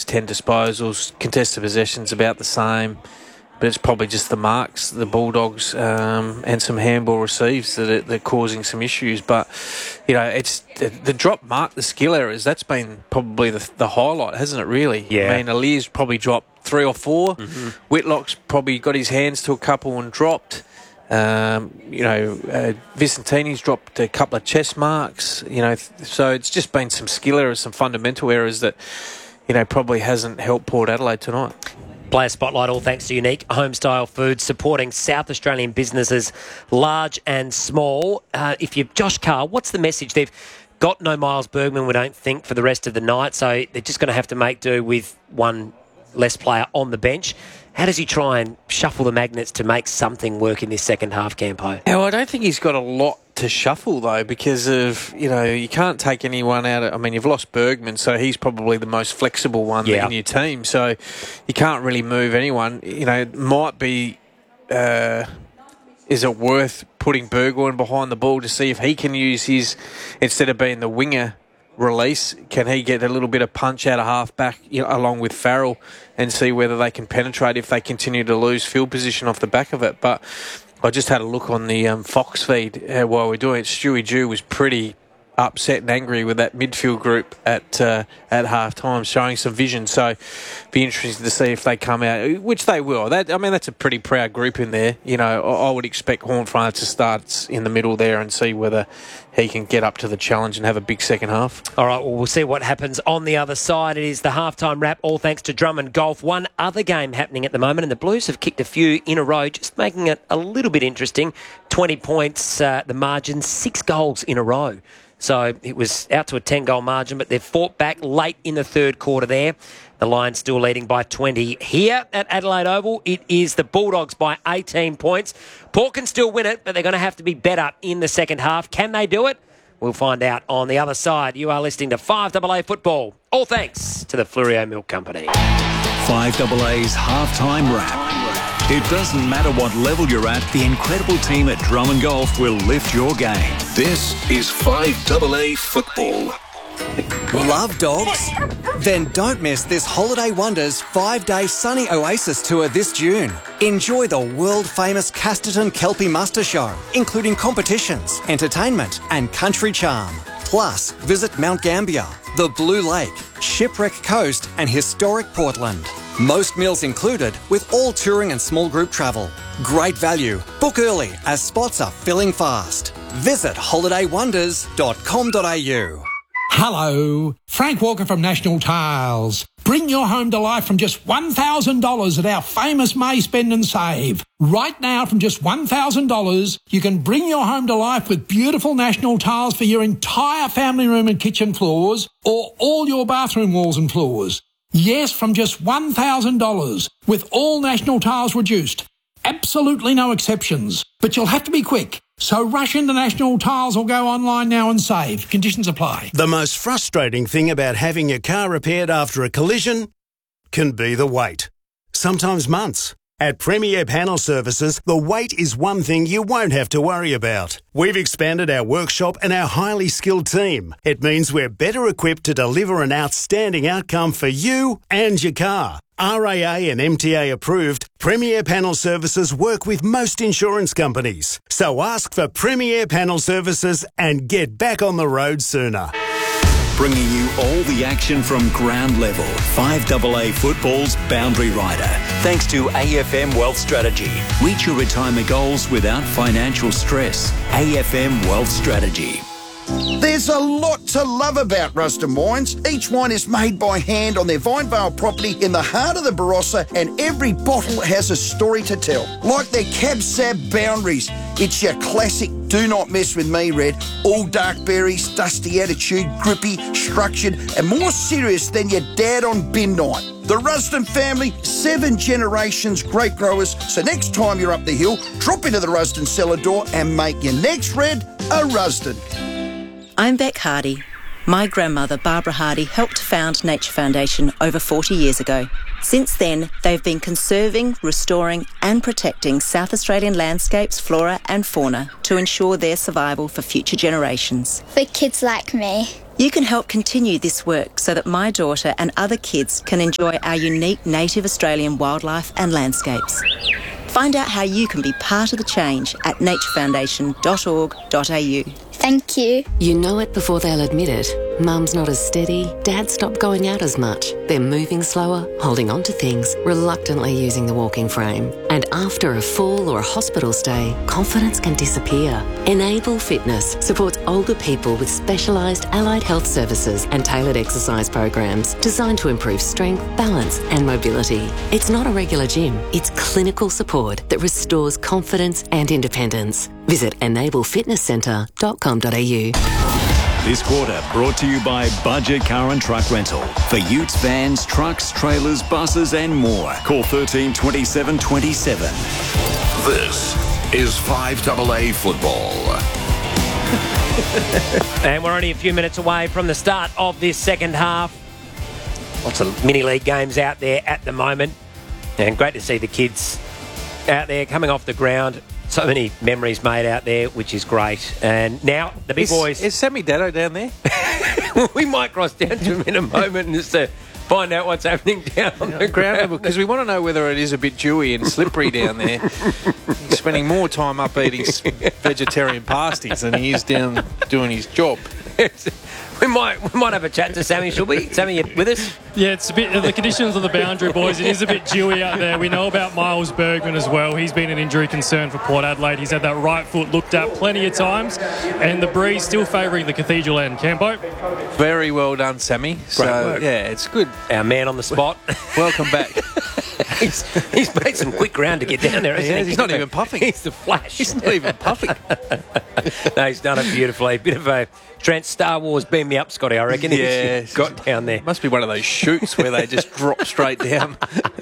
10 disposals, contested possessions about the same. But it's probably just the marks, the Bulldogs, and some handball receives that are causing some issues. But, it's the drop mark, the skill errors, that's been probably the highlight, hasn't it, really? Yeah. I mean, Alir's probably dropped 3 or 4. Mm-hmm. Whitlock's probably got his hands to a couple and dropped. Vicentini's dropped a couple of chest marks. So it's just been some skill errors, some fundamental errors that, probably hasn't helped Port Adelaide tonight. Player Spotlight, all thanks to Unique Homestyle Foods, supporting South Australian businesses, large and small. If you're Josh Carr, what's the message? They've got no Miles Bergman, we don't think, for the rest of the night, so they're just going to have to make do with one less player on the bench. How does he try and shuffle the magnets to make something work in this second half, Campo? Well, I don't think he's got a lot to shuffle, though, because of, you can't take anyone out. You've lost Bergman, so he's probably the most flexible one in your team. So you can't really move anyone. It might be, is it worth putting Burgoyne behind the ball to see if he can use his, instead of being the winger release, can he get a little bit of punch out of half-back, along with Farrell, and see whether they can penetrate if they continue to lose field position off the back of it. But I just had a look on the Fox feed while we're doing it. Stewie Dew was pretty upset and angry with that midfield group at half-time, showing some vision. So be interesting to see if they come out, which they will. That's a pretty proud group in there. I would expect Hornfront to start in the middle there and see whether he can get up to the challenge and have a big second half. All right, well, we'll see what happens on the other side. It is the halftime wrap, all thanks to Drummond Golf. One other game happening at the moment, and the Blues have kicked a few in a row, just making it a little bit interesting. 20 points, the margin, 6 goals in a row. So it was out to a 10-goal margin, but they've fought back late in the third quarter there. The Lions still leading by 20. Here at Adelaide Oval, it is the Bulldogs by 18 points. Port can still win it, but they're going to have to be better in the second half. Can they do it? We'll find out on the other side. You are listening to 5AA Football, all thanks to the Flurio Milk Company. 5AA's halftime wrap. It doesn't matter what level you're at, the incredible team at Drummond Golf will lift your game. This is 5AA Football. Love dogs? Then don't miss this Holiday Wonders 5-day sunny oasis tour this June. Enjoy the world-famous Casterton Kelpie Muster Show, including competitions, entertainment and country charm. Plus, visit Mount Gambier, the Blue Lake, Shipwreck Coast and historic Portland. Most meals included with all touring and small group travel. Great value. Book early as spots are filling fast. Visit holidaywonders.com.au. Hello, Frank Walker from National Tiles. Bring your home to life from just $1,000 at our famous May Spend and Save. Right now, from just $1,000, you can bring your home to life with beautiful National Tiles for your entire family room and kitchen floors, or all your bathroom walls and floors. Yes, from just $1,000, with all National Tiles reduced. Absolutely no exceptions. But you'll have to be quick. So rush into National Tiles or go online now and save. Conditions apply. The most frustrating thing about having your car repaired after a collision can be the wait. Sometimes months. At Premier Panel Services, the wait is one thing you won't have to worry about. We've expanded our workshop and our highly skilled team. It means we're better equipped to deliver an outstanding outcome for you and your car. RAA and MTA approved, Premier Panel Services work with most insurance companies. So ask for Premier Panel Services and get back on the road sooner. Bringing you all the action from ground level. 5AA Football's Boundary Rider. Thanks to AFM Wealth Strategy. Reach your retirement goals without financial stress. AFM Wealth Strategy. There's a lot to love about Rusden Wines. Each wine is made by hand on their Vinevale property in the heart of the Barossa, and every bottle has a story to tell. Like their Cab Sab Boundaries. It's your classic do not mess with me red. All dark berries, dusty attitude, grippy, structured, and more serious than your dad on bin night. The Rusden family, 7 generations grape growers. So next time you're up the hill, drop into the Rusden cellar door and make your next red a Rusden. I'm Beck Hardy. My grandmother, Barbara Hardy, helped found Nature Foundation over 40 years ago. Since then, they've been conserving, restoring and protecting South Australian landscapes, flora and fauna to ensure their survival for future generations. For kids like me. You can help continue this work so that my daughter and other kids can enjoy our unique native Australian wildlife and landscapes. Find out how you can be part of the change at naturefoundation.org.au. Thank you. You know it before they'll admit it. Mum's not as steady, Dad's stopped going out as much. They're moving slower, holding on to things, reluctantly using the walking frame. And after a fall or a hospital stay, confidence can disappear. Enable Fitness supports older people with specialised allied health services and tailored exercise programs designed to improve strength, balance and mobility. It's not a regular gym, it's clinical support that restores confidence and independence. Visit enablefitnesscentre.com.au. This quarter brought to you by Budget Car and Truck Rental. For utes, vans, trucks, trailers, buses and more. Call 13 27 27. This is 5AA football. And we're only a few minutes away from the start of this second half. Lots of mini-league games out there at the moment. And great to see the kids out there coming off the ground. So many memories made out there, which is great. And now, the big boys... Is Sammy Daddo down there? We might cross down to him in a moment and just find out what's happening down on the ground. Because we want to know whether it is a bit dewy and slippery down there. He's spending more time up eating vegetarian pasties than he is down doing his job. We might have a chat to Sammy, should we? Sammy, you with us? Yeah, it's a bit of the conditions of the boundary, boys. It is a bit dewy out there. We know about Miles Bergman as well. He's been an injury concern for Port Adelaide. He's had that right foot looked at plenty of times, and the breeze still favouring the Cathedral end. Campo? Very well done, Sammy. So, work. yeah, it's good. Our man on the spot. Welcome back. He's made some quick ground to get down there, hasn't he? He's not even puffing. He's the Flash. He's not even puffing. No, he's done it beautifully. Bit of a Trent Star Wars beam me up, Scotty, I reckon. Yeah. He's got down there. Must be one of those chutes where they just drop straight down.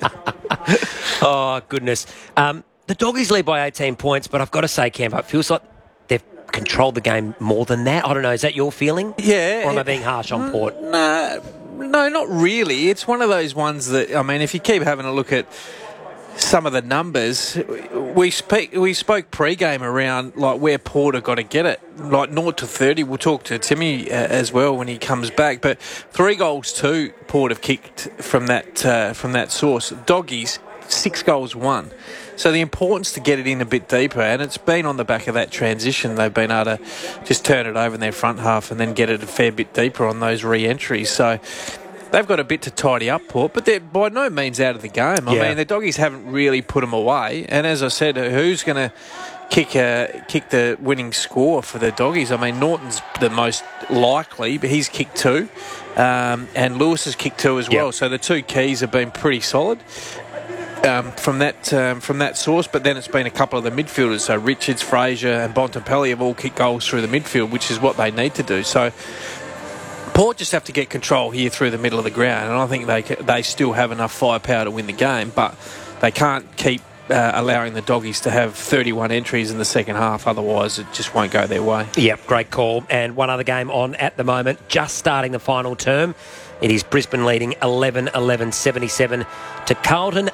Oh, goodness. The Doggies lead by 18 points, but I've got to say, Campo, it feels like they've controlled the game more than that. I don't know, is that your feeling? Yeah. Or am I being harsh on Port? No, not really. It's one of those ones that, I mean, if you keep having a look at some of the numbers, we spoke pre-game around like where Port have got to get it, like 0 to 30. We'll talk to Timmy as well when he comes back. But 3 goals to Port have kicked from that source. Doggies 6 goals 1. So the importance to get it in a bit deeper, and it's been on the back of that transition. They've been able to just turn it over in their front half and then get it a fair bit deeper on those re-entries. So they've got a bit to tidy up, Port, but they're by no means out of the game. I mean, the Doggies haven't really put them away. And as I said, who's going to kick the winning score for the Doggies? I mean, Norton's the most likely, but he's kicked 2. And Lewis has kicked 2 as well. So the 2 keys have been pretty solid. From that source, but then it's been a couple of the midfielders. So Richards, Fraser and Bontempelli have all kicked goals through the midfield, which is what they need to do. So Port just have to get control here through the middle of the ground, and I think they still have enough firepower to win the game, but they can't keep allowing the Doggies to have 31 entries in the second half, otherwise it just won't go their way. Yep, great call. And one other game on at the moment, just starting the final term. It is Brisbane leading 11-11-77 to Carlton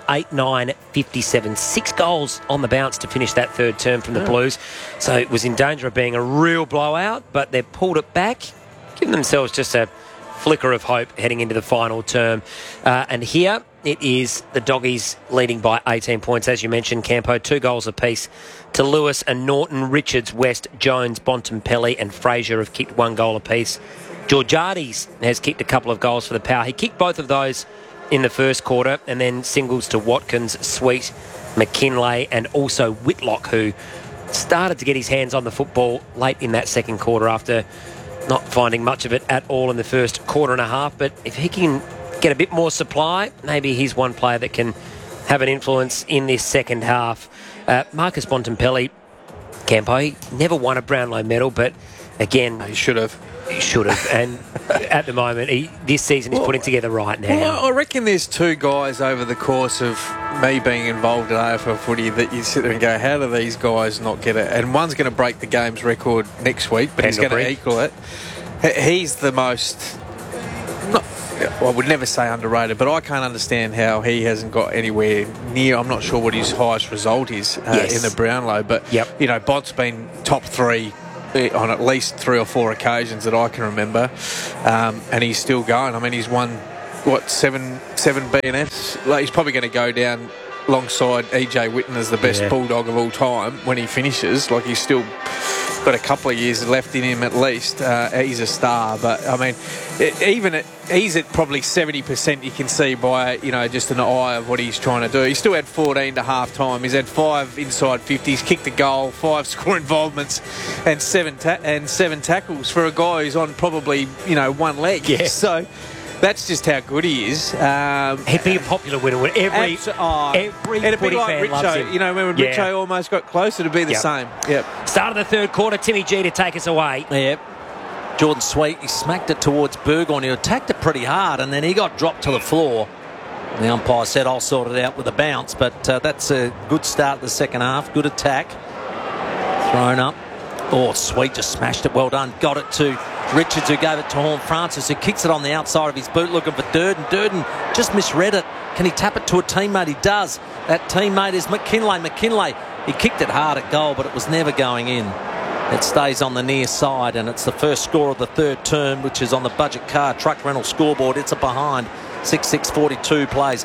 8-9-57. 6 goals on the bounce to finish that third term from the Blues. So it was in danger of being a real blowout, but they've pulled it back, giving themselves just a flicker of hope heading into the final term. And here it is the Doggies leading by 18 points. As you mentioned, Campo, 2 goals apiece to Lewis and Norton. Richards, West, Jones, Bontempelli and Fraser have kicked 1 goal apiece. Georgiades has kicked a couple of goals for the Power. He kicked both of those in the first quarter, and then singles to Watkins, Sweet, McKinlay and also Whitlock, who started to get his hands on the football late in that second quarter after not finding much of it at all in the first quarter and a half. But if he can get a bit more supply, maybe he's one player that can have an influence in this second half. Marcus Bontempelli, Campo, he never won a Brownlow medal, but again... He should have. He should have. And at the moment, this season he's putting together right now. Well, I reckon there's 2 guys over the course of me being involved in AFL footy that you sit there and go, how do these guys not get it? And one's going to break the game's record next week, but he's going to equal it. He's the most... I would never say underrated, but I can't understand how he hasn't got anywhere near. I'm not sure what his highest result is in the Brownlow, but you know, Bont's been top 3 on at least 3 or 4 occasions that I can remember, and he's still going. I mean, he's won, 7 BNFs? Like, he's probably going to go down alongside EJ Whitten as the best Bulldog of all time when he finishes. Like, he's still got a couple of years left in him at least. He's a star, but I mean, he's at probably 70%. You can see by just an eye of what he's trying to do. He still had 14 to half time. He's had 5 inside 50s, kicked a goal, 5 score involvements, and 7 tackles for a guy who's on probably 1 leg. Yeah. So that's just how good he is. He'd be a popular winner. Every footy fan loves him. When Richo almost got closer to be the same. Yep. Start of the third quarter, Timmy G to take us away. Yep. Jordan Sweet, he smacked it towards Burgoyne. He attacked it pretty hard, and then he got dropped to the floor. The umpire said, I'll sort it out with a bounce, but that's a good start of the second half. Good attack. Thrown up. Oh, Sweet just smashed it. Well done. Got it to Richards, who gave it to Horne-Francis, who kicks it on the outside of his boot, looking for Durden. Durden just misread it. Can he tap it to a teammate? He does. That teammate is McKinlay. McKinlay, he kicked it hard at goal, but it was never going in. It stays on the near side, and it's the first score of the third term, which is on the Budget Car Truck Rental scoreboard. It's a behind. 6-6-42 plays.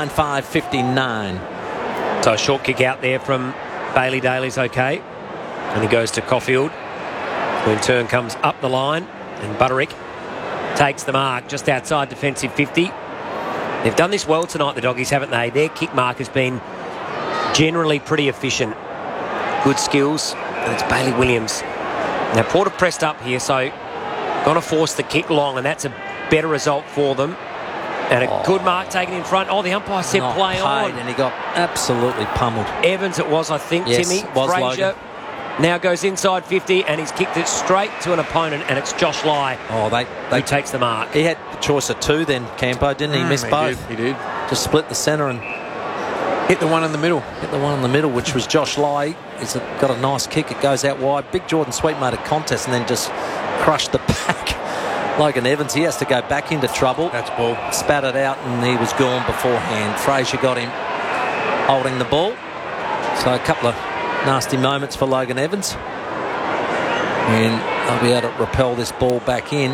9-5-59. So a short kick out there from Bailey Daly's okay. And he goes to Caulfield, who in turn comes up the line, and Butterick takes the mark just outside defensive 50. They've done this well tonight, the Doggies, haven't they? Their kick mark has been generally pretty efficient. Good skills, and it's Bailey Williams. Now, Port have pressed up here, so going to force the kick long, and that's a better result for them. And a good mark taken in front. Oh, the umpire said play on. And he got absolutely pummeled. Evans it was, I think, yes, Timmy. Was Fraser Logan. Now goes inside 50, and he's kicked it straight to an opponent, and it's Josh Lai who takes the mark. He had the choice of 2 then, Campo, didn't he? Missed both. He did. Just split the centre and hit the one in the middle. Which was Josh Lai. He's got a nice kick. It goes out wide. Big Jordan Sweet made a contest and then just crushed the back. Logan Evans, he has to go back into trouble. That's ball. Spat it out, and he was gone beforehand. Fraser got him holding the ball. So a couple of nasty moments for Logan Evans. And they'll be able to repel this ball back in.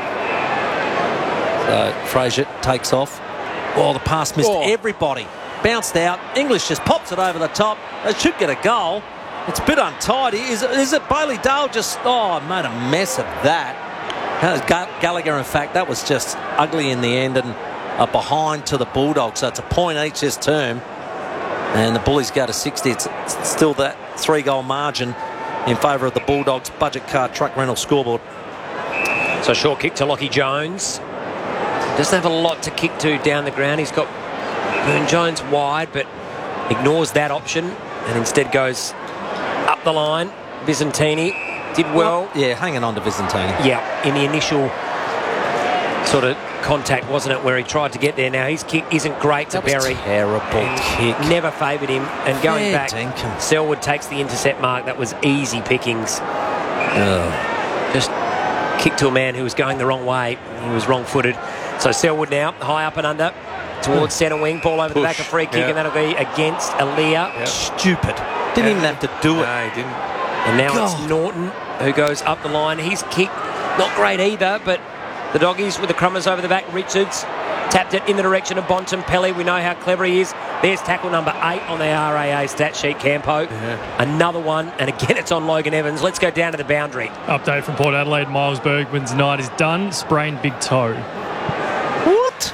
So Fraser takes off. Oh, the pass missed everybody. Bounced out. English just pops it over the top. They should get a goal. It's a bit untidy. Is it Bailey Dale just... Oh, made a mess of that. Gallagher, in fact, that was just ugly in the end, and a behind to the Bulldogs. So it's a point each this term. And the Bullies go to 60. It's still that 3-goal margin in favour of the Bulldogs. Budget Car Truck Rental scoreboard. So short kick to Lockie Jones. Doesn't have a lot to kick to down the ground. He's got Boone Jones wide, but ignores that option and instead goes up the line. Visentini did well. Hanging on to Visentini. Yeah, in the initial sort of contact, wasn't it, where he tried to get there. Now his kick isn't great to Berry. Terrible kick. Never favoured him. And going back, Selwood takes the intercept mark. That was easy pickings. Just kicked to a man who was going the wrong way. He was wrong-footed. So Selwood now, high up and under, towards centre wing. Ball over the back, a free kick, and that'll be against Aaliyah. Stupid. Didn't even have to do it. No, he didn't. And now it's Norton who goes up the line. His kick, not great either, but the Doggies with the crummers over the back. Richards tapped it in the direction of Bontempelli. We know how clever he is. There's tackle number 8 on the RAA stat sheet, Campo. Another one, and again it's on Logan Evans. Let's go down to the boundary. Update from Port Adelaide. Miles Bergman's night is done. Sprained big toe. What?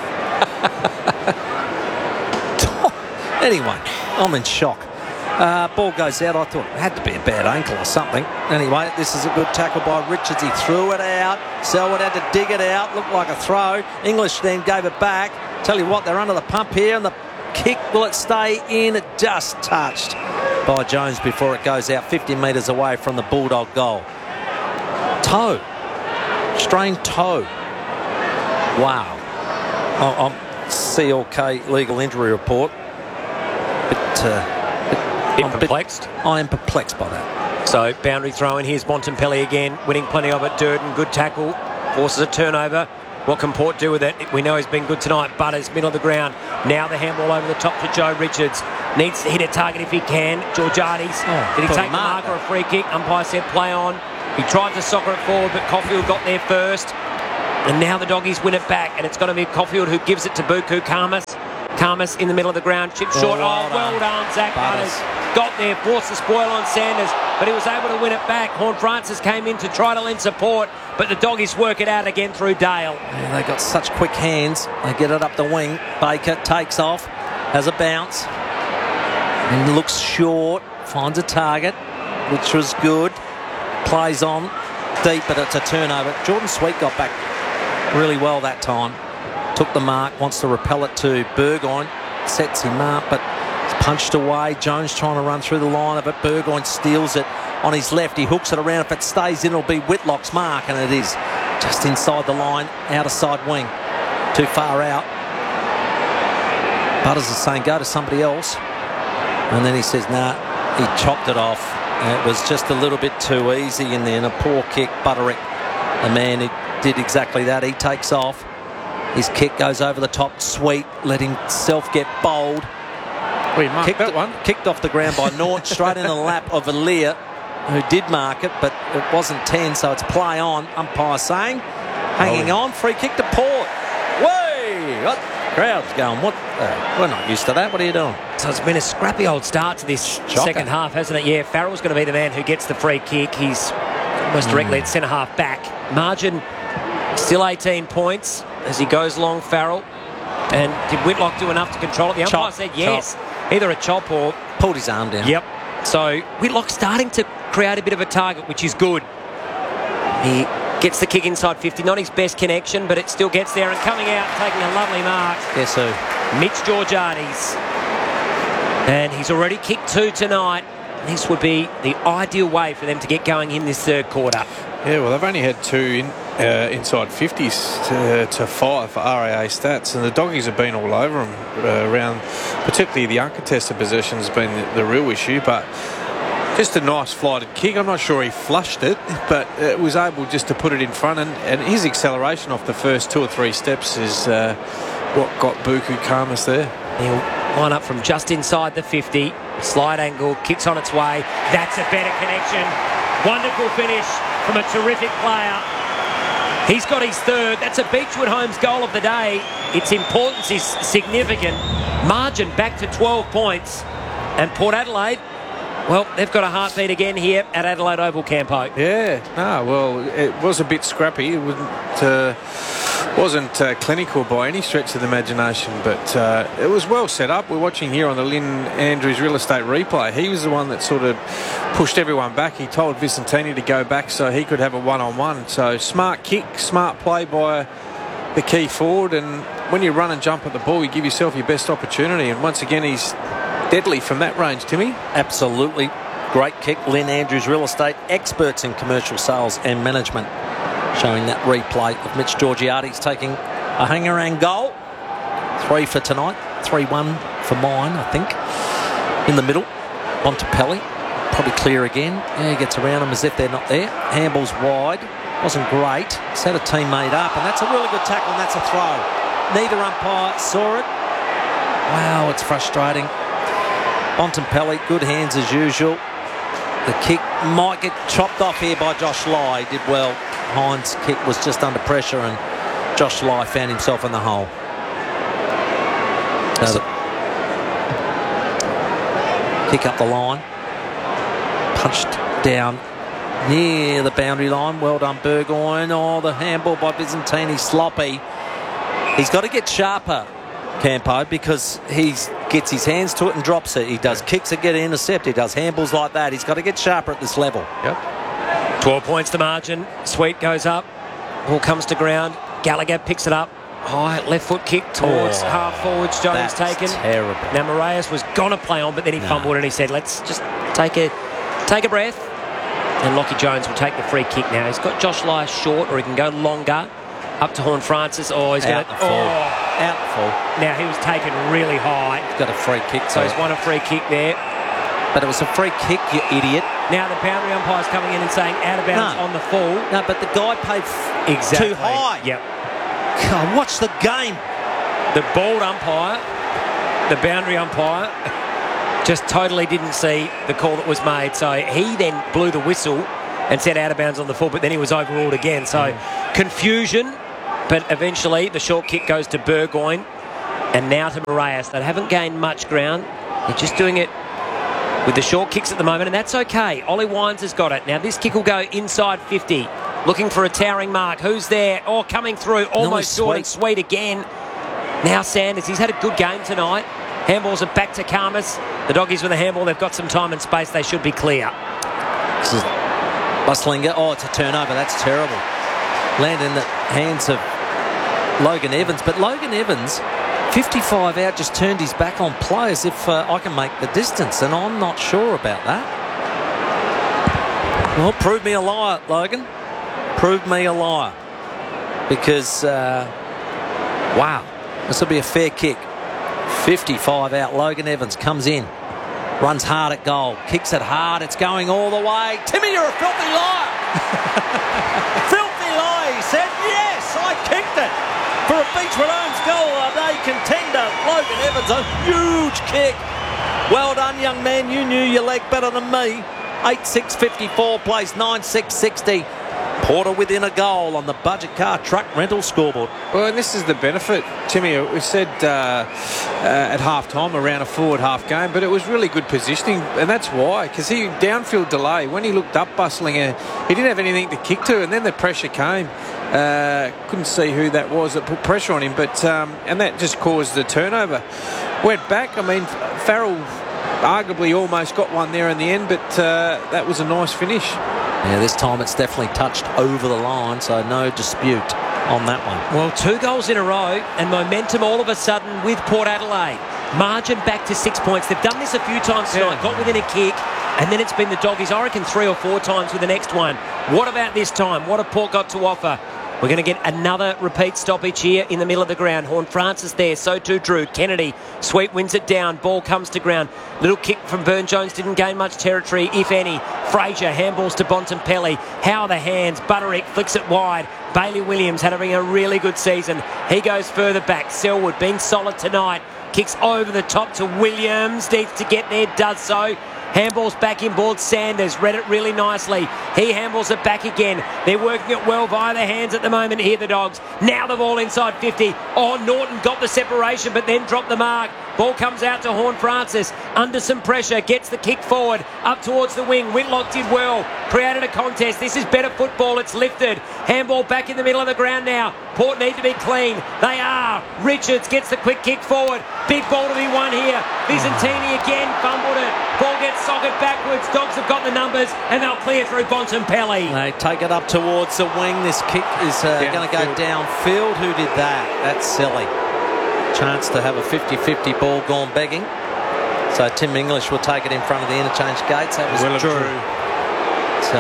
Anyway, I'm in shock. Ball goes out. I thought it had to be a bad ankle or something. Anyway, this is a good tackle by Richards. He threw it out. Selwood had to dig it out. Looked like a throw. English then gave it back. Tell you what, they're under the pump here, and the kick, will it stay in? It just touched by Jones before it goes out 50 metres away from the Bulldog goal. Toe. Strained toe. Wow. I'm CLK legal injury report. Bit perplexed. I am perplexed by that. So boundary throw in. Here's Bontempelli again, winning plenty of it. Durden, good tackle, forces a turnover. What can Port do with it? We know he's been good tonight. Butters, middle of the ground. Now the handball over the top to Joe Richards. Needs to hit a target if he can. Georgiades. Did he take the mark or a free kick? Umpire said play on. He tried to soccer it forward, but Caulfield got there first. And now the Doggies win it back, and it's going to be Caulfield who gives it to Buku Khamis. Khamis in the middle of the ground, chip short. Well done, Zach Butters. Got there, forced the spoil on Sanders, but he was able to win it back. Horne-Francis came in to try to lend support, but the Doggies work it out again through Dale. Yeah, they got such quick hands. They get it up the wing. Baker takes off, has a bounce, and looks short, finds a target, which was good. Plays on deep, but it's a turnover. Jordan Sweet got back really well that time. Took the mark, wants to repel it to Burgoyne, sets him up, but it's punched away. Jones trying to run through the line of it. Burgoyne steals it on his left. He hooks it around. If it stays in, it'll be Whitlock's mark, and it is just inside the line, outer side wing. Too far out. Butters is saying, go to somebody else. And then he says, nah, he chopped it off. It was just a little bit too easy in there, and a poor kick. Butterick, the man who did exactly that, he takes off. His kick goes over the top. Sweet let himself get bowled. We marked that one. Kicked off the ground by Nort, straight in the lap of Alia, who did mark it, but it wasn't 10, so it's play on. Umpire saying, hanging on, free kick to Port. Way! What? Crowd's going, what? We're not used to that. What are you doing? So it's been a scrappy old start to this second half, hasn't it? Yeah, Farrell's going to be the man who gets the free kick. He's almost directly at centre-half back. Margin still 18 points as he goes along, Farrell. And did Whitlock do enough to control it? The umpire said yes. Either a chop or... pulled his arm down. Yep. So Whitlock's starting to create a bit of a target, which is good. He gets the kick inside 50. Not his best connection, but it still gets there. And coming out, taking a lovely mark. Guess who? Mitch Georgiades. And he's already kicked 2 tonight. This would be the ideal way for them to get going in this third quarter. Yeah, well, they've only had 2 inside 50s to 5 for RAA stats, and the Doggies have been all over them around, particularly the uncontested possession has been the real issue, but just a nice flighted kick. I'm not sure he flushed it, but it was able just to put it in front, and his acceleration off the first 2 or 3 steps is what got Buku Khamis there. He'll line up from just inside the 50, slide angle, kicks on its way. That's a better connection. Wonderful finish from a terrific player. He's got his third. That's a Beechwood Homes goal of the day. Its importance is significant. Margin back to 12 points. And Port Adelaide, well, they've got a heartbeat again here at Adelaide Oval, Campo. Yeah, well, it was a bit scrappy. It wasn't clinical by any stretch of the imagination, but it was well set up. We're watching here on the Lynn Andrews real estate replay. He was the one that sort of pushed everyone back. He told Vicentini to go back so he could have a one-on-one. So smart kick, smart play by the key forward, and when you run and jump at the ball, you give yourself your best opportunity. And once again, he's deadly from that range, Timmy. Absolutely. Great kick. Lynn Andrews Real Estate, experts in commercial sales and management. Showing that replay of Mitch Georgiades taking a hanger-and goal. 3 for tonight. 3-1 for mine, I think. In the middle, Bontempelli. Probably clear again. Yeah, he gets around them as if they're not there. Handball's wide. Wasn't great. He's had a team made up, and that's a really good tackle, and that's a throw. Neither umpire saw it. Wow, it's frustrating. Bontempelli, good hands as usual. The kick might get chopped off here by Josh Lai. He did well. Hines' kick was just under pressure, and Josh Lai found himself in the hole. Kick up the line. Punched down near the boundary line. Well done, Burgoyne. Oh, the handball by Vicentini, sloppy. He's got to get sharper, Campo, because he gets his hands to it and drops it. He does kicks that get intercepted. He does handballs like that. He's got to get sharper at this level. Yep. 12 points to margin. Sweet goes up. Ball comes to ground. Gallagher picks it up. High left foot kick towards half forwards. Jones taken. Terrible. Now Moraes was going to play on, but then he fumbled and he said, let's just take a breath. And Lockie Jones will take the free kick now. He's got Josh Lai short, or he can go longer. Up to Horne-Francis. Oh, he's going to... Out the full. Now, he was taken really high. He's got a free kick. So he's won a free kick there. But it was a free kick, you idiot. Now the boundary umpire's coming in and saying out of bounds on the full. No, but the guy paid too high. Yep. God, watch the game. The bald umpire, the boundary umpire, just totally didn't see the call that was made. So he then blew the whistle and said out of bounds on the full, but then he was overruled again. So confusion, but eventually the short kick goes to Burgoyne and now to Moraes. They haven't gained much ground. They're just doing it with the short kicks at the moment, and that's okay. Ollie Wines has got it. Now this kick will go inside 50. Looking for a towering mark. Who's there? Oh, coming through. Almost short and sweet again. Now Sanders, he's had a good game tonight. Handballs are back to Khamis. The Doggies with a handball, they've got some time and space. They should be clear. This is Buslinger. Oh, it's a turnover. That's terrible. Landed in the hands of Logan Evans. But Logan Evans, 55 out, just turned his back on play as if I can make the distance. And I'm not sure about that. Well, prove me a liar, Logan. Prove me a liar. Because, wow. This will be a fair kick. 55 out. Logan Evans comes in. Runs hard at goal. Kicks it hard. It's going all the way. Timmy, you're a filthy liar. Filthy liar, he said. Yes, I kicked it. For a Beachwood Homes goal a day contender. Logan Evans, a huge kick. Well done, young man. You knew your leg better than me. 8-6-54 plays 9-6-60. Porter within a goal on the Budget Car Truck Rental scoreboard. Well, and this is the benefit, Timmy. We said at half-time around a forward half game, but it was really good positioning, and that's why. Because he downfield delay, when he looked up Buslinger, he didn't have anything to kick to, and then the pressure came. Couldn't see who that was that put pressure on him, but and that just caused the turnover. Went back. I mean, Farrell arguably almost got one there in the end, but that was a nice finish. Yeah, this time it's definitely touched over the line, so no dispute on that one. Well, 2 goals in a row and momentum all of a sudden with Port Adelaide. Margin back to 6 points. They've done this a few times tonight. Got within a kick, and then it's been the Doggies, I reckon, 3 or 4 times with the next one. What about this time? What have Port got to offer? We're going to get another repeat stoppage here in the middle of the ground. Horne-Francis there, so too Drew. Kennedy, Sweet wins it down. Ball comes to ground. Little kick from Burne-Jones, didn't gain much territory, if any. Fraser handballs to Bontempelli. How are the hands? Butterick flicks it wide. Bailey Williams having a really good season. He goes further back. Selwood being solid tonight. Kicks over the top to Williams. Needs to get there, does so. Handballs back inboard. Sanders read it really nicely. He handballs it back again. They're working it well via their hands at the moment here, the Dogs. Now the ball inside 50. Oh, Norton got the separation but then dropped the mark. Ball comes out to Horne-Francis. Under some pressure. Gets the kick forward. Up towards the wing. Whitlock did well. Created a contest. This is better football. It's lifted. Handball back in the middle of the ground now. Port need to be clean. They are. Richards gets the quick kick forward. Big ball to be won here. Visentini again fumbled it. Ball gets socket backwards. Dogs have got the numbers and they'll clear through Bontempelli. They take it up towards the wing. This kick is going to go downfield. Who did that? That's silly. Chance to have a 50-50 ball gone begging. So Tim English will take it in front of the interchange gates. That was Drew. So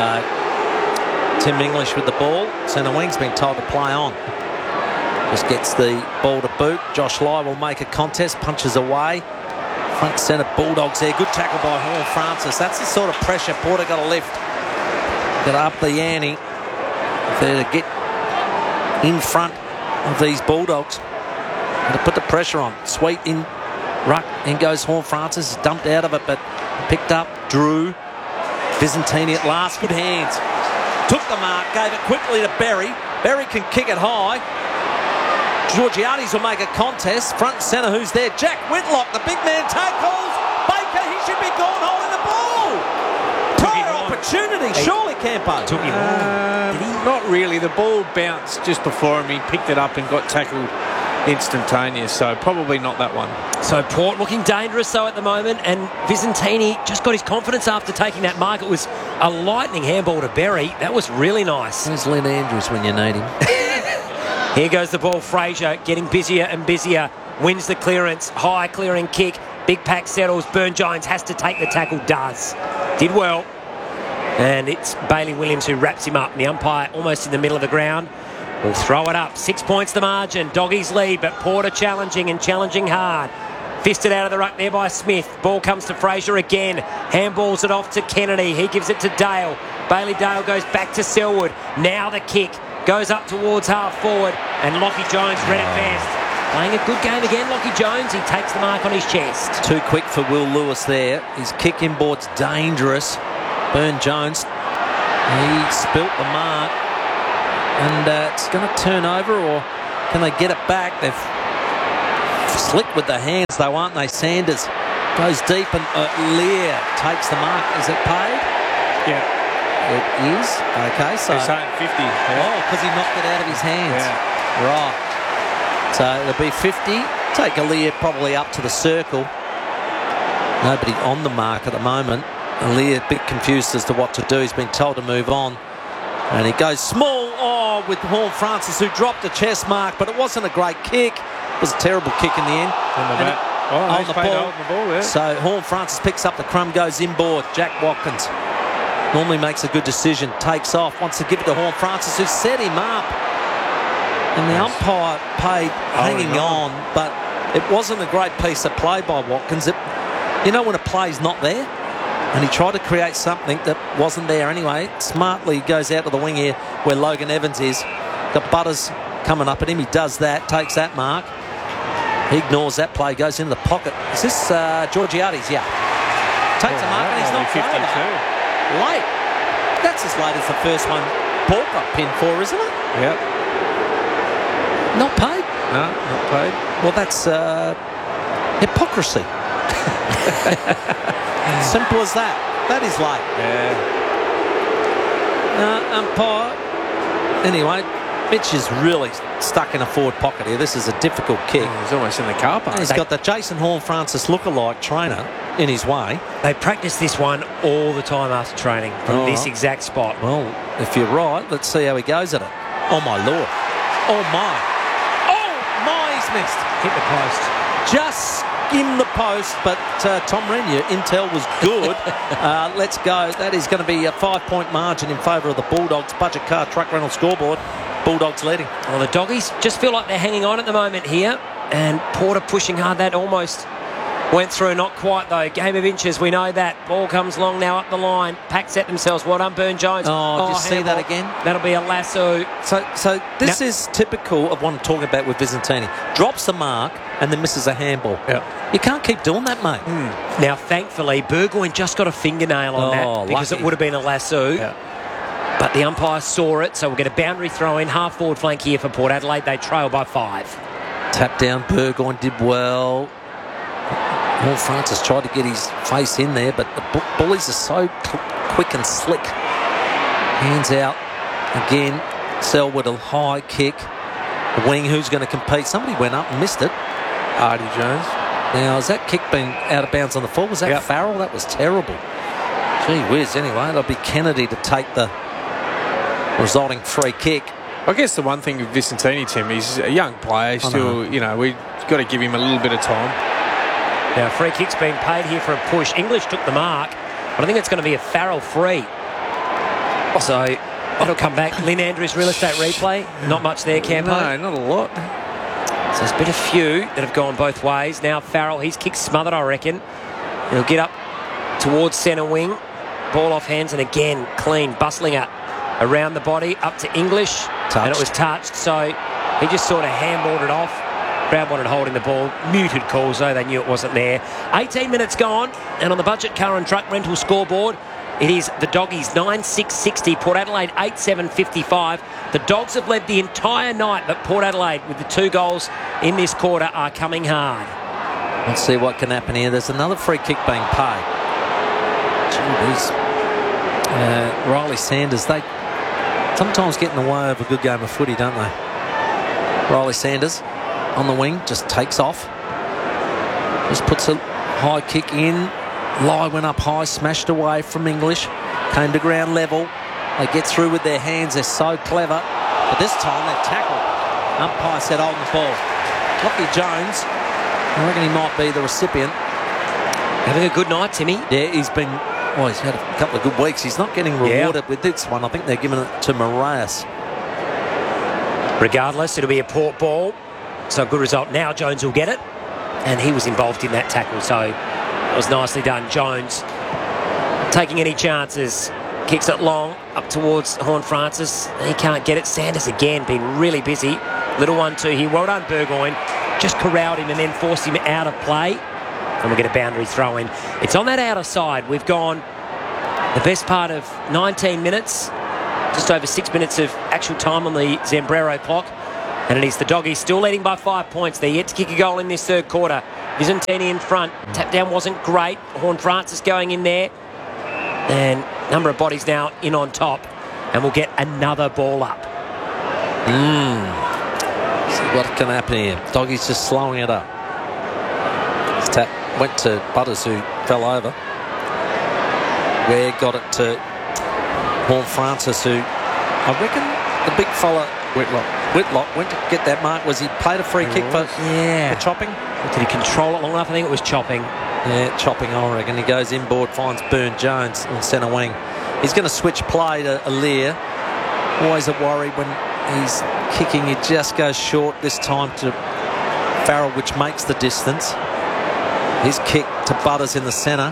Tim English with the ball. Centre wing's been told to play on. Just gets the ball to boot. Josh Lai will make a contest. Punches away. Front centre Bulldogs there. Good tackle by Horne-Francis. That's the sort of pressure Porter got to lift. Got to up the ante there to get in front of these Bulldogs. To put the pressure on. Sweet in ruck. In goes Horne-Francis. Dumped out of it, but picked up. Drew. Visentini at last. Good hands. Took the mark. Gave it quickly to Berry. Berry can kick it high. Georgiades will make a contest. Front centre, who's there? Jack Whitlock. The big man tackles. Baker, he should be gone holding the ball. Prior opportunity. Surely, Campo. Took him on. Not really. The ball bounced just before him. He picked it up and got tackled instantaneous, so probably not that one. So Port looking dangerous though at the moment, and Visentini just got his confidence after taking that mark. It was a lightning handball to Berry. That was really nice. There's Lynn Andrews when you need him. Here goes the ball. Fraser getting busier and busier. Wins the clearance. High clearing kick. Big pack settles. Burne-Jones has to take the tackle. Does. Did well. And it's Bailey Williams who wraps him up. And the umpire almost in the middle of the ground. We'll throw it up. 6 points the margin. Doggies lead, but Porter challenging and challenging hard. Fisted out of the ruck there by Smith. Ball comes to Fraser again. Handballs it off to Kennedy. He gives it to Dale. Bailey Dale goes back to Selwood. Now the kick. Goes up towards half forward And Lockie Jones read it best. Playing a good game again, Lockie Jones. He takes the mark on his chest. Too quick for Will Lewis there. His kick inboard's dangerous. Burne-Jones, he spilt the mark. And it's going to turn over, or can they get it back? They've slick with the hands, though, aren't they? Sanders goes deep, and Lear takes the mark. Is it paid? Yeah. It is. Okay, so... He's saying 50. Yeah. Oh, because he knocked it out of his hands. Yeah. Right. So it'll be 50. Take Lear probably up to the circle. Nobody on the mark at the moment. Lear a bit confused as to what to do. He's been told to move on. And he goes small. Oh, with Horne-Francis, who dropped a chest mark, but it wasn't a great kick. It was a terrible kick in the end. On the ball. Yeah. So Horne-Francis picks up the crumb, goes inboard. Jack Watkins normally makes a good decision, takes off, wants to give it to Horne-Francis, who set him up. And the umpire paid hanging on, but it wasn't a great piece of play by Watkins. You know when a play's not there? And he tried to create something that wasn't there anyway. Smartly goes out to the wing here where Logan Evans is. Got Butters coming up at him. He does that, takes that mark. He ignores that play, goes into the pocket. Is this Georgiades? Yeah. Takes a mark and he's not 52. Late. That's as late as the first one Paul got pinned for, isn't it? Yep. Not paid? No, not paid. Well, that's hypocrisy. Simple as that. That is late. Yeah. Umpire. Anyway, Mitch is really stuck in a forward pocket here. This is a difficult kick. He's almost in the car park. He's got the Jason Horne-Francis lookalike trainer in his way. They practice this one all the time after training from this exact spot. Well, if you're right, let's see how he goes at it. Oh, my Lord. Oh, my. Oh, my, he's missed. Hit the post. Just in the post, but Tom Renier, intel was good. Let's go. That is going to be a 5-point margin in favour of the Bulldogs. Budget car truck rental scoreboard. Bulldogs leading. Well, the Doggies just feel like they're hanging on at the moment here, and Porter pushing hard. That almost went through, not quite though. Game of inches, we know that. Ball comes long now up the line. Pack set themselves. Well done, Burne-Jones. Oh, just see that again? That'll be a lasso. So this is typical of what I'm talking about with Visentini. Drops the mark and then misses a handball. Yeah. You can't keep doing that, mate. Now, thankfully, Burgoyne just got a fingernail on that because lucky. it would have been a lasso. Yeah. But the umpire saw it, so we'll get a boundary throw in. Half forward flank here for Port Adelaide. They trail by 5. Tap down, Burgoyne did well. Horne-Francis tried to get his face in there, but the bullies are so quick and slick. Hands out. Again, Selwood a high kick. The wing, who's going to compete? Somebody went up and missed it. Artie Jones. Now, has that kick been out of bounds on the full? Was that Farrell? That was terrible. Gee whiz, anyway. It'll be Kennedy to take the resulting free kick. I guess the one thing with Visentini, Tim, he's a young player. Still, we've got to give him a little bit of time. Now, free kick's been paid here for a push. English took the mark, but I think it's going to be a Farrell free. So, it'll come back. Lynn Andrews real estate replay. Not much there, Campo. No, not a lot. So there's been a few that have gone both ways. Now Farrell, he's kick smothered, I reckon. He'll get up towards centre wing. Ball off hands, and again, clean. Bustlinger around the body, up to English. Touched. And it was touched, so he just sort of handballed it off. Crowd wanted holding the ball. Muted calls, though. They knew it wasn't there. 18 minutes gone, and on the budget car and truck rental scoreboard, it is the Doggies 9-6-60, Port Adelaide 8-7-55. The Dogs have led the entire night, but Port Adelaide, with the 2 goals in this quarter, are coming hard. Let's see what can happen here. There's another free kick being paid. Gee whiz. Riley Sanders, they sometimes get in the way of a good game of footy, don't they? Riley Sanders on the wing, just takes off. Just puts a high kick in. Lai went up high, smashed away from English. Came to ground level. They get through with their hands. They're so clever. But this time they're tackled. Umpire said hold the ball. Lockie Jones, I reckon he might be the recipient. Having a good night, Timmy. Yeah, he's had a couple of good weeks. He's not getting rewarded with this one. I think they're giving it to Moraes. Regardless, it'll be a Port ball. So a good result. Now Jones will get it. And he was involved in that tackle. So it was nicely done. Jones taking any chances. Kicks it long up towards Horne-Francis. He can't get it. Sanders again been really busy. Little 1-2 here. Well done, Burgoyne. Just corralled him and then forced him out of play. And we'll get a boundary throw in. It's on that outer side. We've gone the best part of 19 minutes. Just over 6 minutes of actual time on the Zambrero clock. And it is the Doggies still leading by 5 points. They're yet to kick a goal in this third quarter. Visentini in front. Tap down wasn't great. Horne-Francis going in there. And number of bodies now in on top. And we'll get another ball up. See what can happen here. Doggies just slowing it up. This tap went to Butters, who fell over. Ware got it to Horne-Francis, who I reckon the big fella Whitlock went to get that mark. Was he played a free kick for chopping? Did he control it long enough? I think it was chopping. Yeah, chopping, I reckon. He goes inboard, finds Byrne-Jones on centre wing. He's going to switch play to Aliir. Always a worry when he's kicking. He just goes short this time to Farrell, which makes the distance. His kick to Butters in the centre.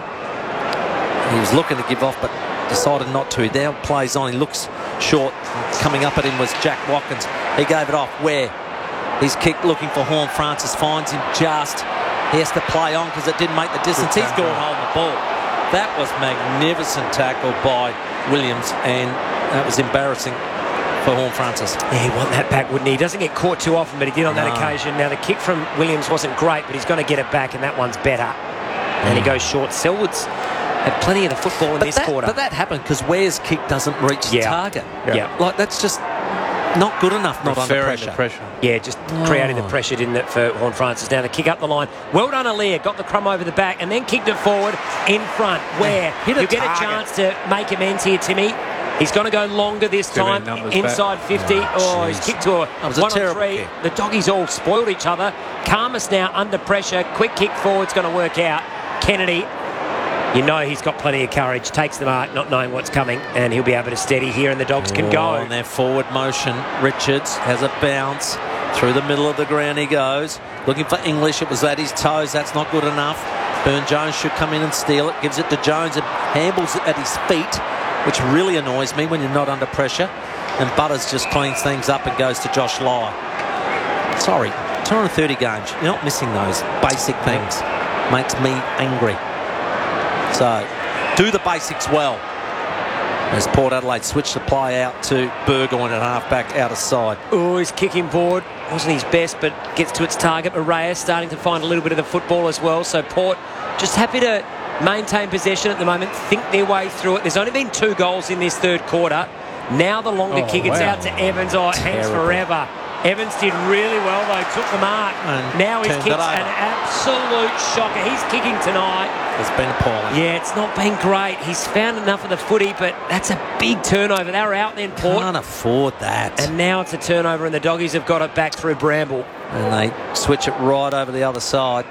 He was looking to give off, but decided not to. He now plays on. He looks short. Coming up at him was Jack Watkins. He gave it off. Where? His kick looking for Horne-Francis finds him just. He has to play on because it didn't make the distance. He's gone holding the ball. That was magnificent tackle by Williams, and that was embarrassing for Horne-Francis. Yeah, he'd want that back, wouldn't he? He doesn't get caught too often, but he did on that occasion. Now, the kick from Williams wasn't great, but he's going to get it back, and that one's better. And he goes short. Selwood's had plenty of the football in this quarter. But that happened because Ware's kick doesn't reach the target. Yeah. Like, that's just not good enough, not under pressure. Yeah, just creating the pressure, didn't it, for Horne-Francis. Now the kick up the line. Well done, Aliir. Got the crumb over the back and then kicked it forward in front. Where you'll get a chance to make amends here, Timmy. He's going to go longer this time, inside 50. He's kicked to a 1-on-3. The Doggies all spoiled each other. Karmas now under pressure. Quick kick forward's going to work out. Kennedy, you know he's got plenty of courage. Takes the mark, not knowing what's coming, and he'll be able to steady here, and the Dogs can go. On their forward motion, Richards has a bounce. Through the middle of the ground he goes. Looking for English. It was at his toes. That's not good enough. Byrne-Jones should come in and steal it. Gives it to Jones and handles it at his feet, which really annoys me when you're not under pressure. And Butters just cleans things up and goes to Josh Lai. Sorry, 230 games. You're not missing those basic things. Makes me angry. So, do the basics well. As Port Adelaide switch the play out to Burgoyne at half-back, out of side. Oh, his kicking board wasn't his best, but gets to its target. Moreira starting to find a little bit of the football as well. So Port just happy to maintain possession at the moment, think their way through it. There's only been 2 goals in this third quarter. Now the longer kick, it's out to Evans. It hangs forever. Evans did really well, though. Took the mark. And now his kick's an absolute shocker. He's kicking tonight. It's been appalling. Yeah, it's not been great. He's found enough of the footy, but that's a big turnover. They were out then, Port. Can't afford that. And now it's a turnover, and the Doggies have got it back through Bramble. And they switch it right over the other side.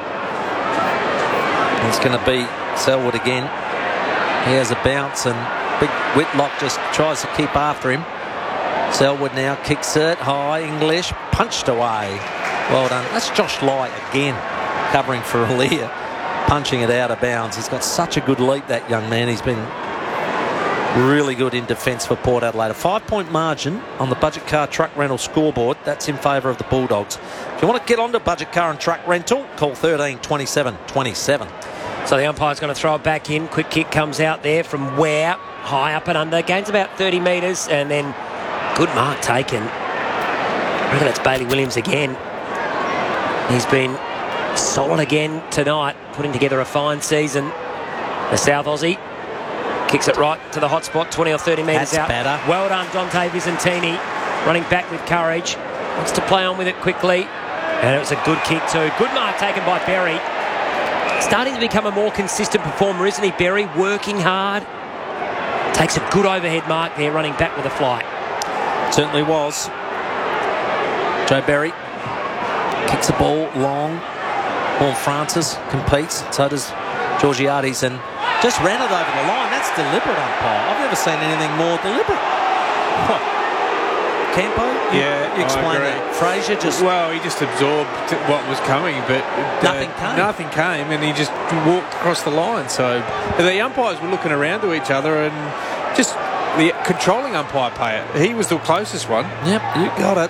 It's going to be Selwood again. He has a bounce, and big Whitlock just tries to keep after him. Selwood now kicks it high. English punched away. Well done. That's Josh Lai again, covering for Aliir, punching it out of bounds. He's got such a good leap, that young man. He's been really good in defence for Port Adelaide. A 5-point margin on the Budget Car Truck Rental scoreboard. That's in favour of the Bulldogs. If you want to get onto Budget Car and Truck Rental, call 13 27 27. So the umpire's going to throw it back in. Quick kick comes out there from Ware, high up and under. Gains about 30 metres, and then good mark taken. I reckon that's Bailey Williams again. He's been solid again tonight, putting together a fine season. The South Aussie kicks it right to the hot spot, 20 or 30 metres out. Better. Well done, Dante Visentini, running back with courage. Wants to play on with it quickly. And it was a good kick too. Good mark taken by Berry. Starting to become a more consistent performer, isn't he, Berry? Working hard. Takes a good overhead mark there, running back with a flight. Certainly was. Joe Berry kicks the ball long. Horne-Francis competes. So does Georgiades, and just ran it over the line. That's deliberate, umpire. I've never seen anything more deliberate. What? Campo? You explain that. Fraser just... Well, he just absorbed what was coming, but nothing came, and he just walked across the line. So the umpires were looking around to each other, and just the controlling umpire pay it. He was the closest one. Yep, you got it.